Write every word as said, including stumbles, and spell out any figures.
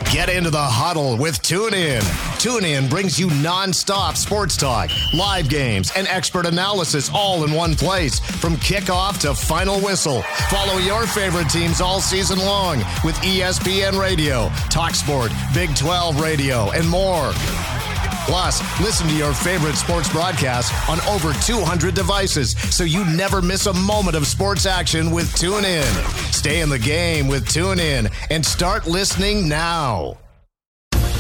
Get into the huddle with TuneIn. TuneIn brings you nonstop sports talk, live games, and expert analysis all in one place. From kickoff to final whistle, follow your favorite teams all season long with E S P N Radio, TalkSport, Big twelve Radio, and more. Plus, listen to your favorite sports broadcasts on over two hundred devices so you never miss a moment of sports action with TuneIn. Stay in the game with TuneIn and start listening now.